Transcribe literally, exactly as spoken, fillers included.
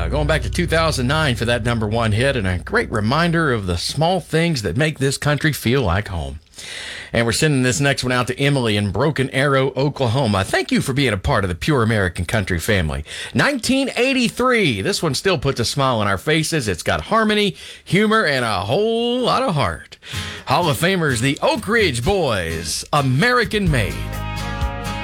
going back to two thousand nine for that number one hit, and a great reminder of the small things that make this country feel like home. And we're sending this next one out to Emily in Broken Arrow, Oklahoma. Thank you for being a part of the Pure American Country family. nineteen eighty-three. This one still puts a smile on our faces. It's got harmony, humor, and a whole lot of heart. Hall of Famers, the Oak Ridge Boys, American Made.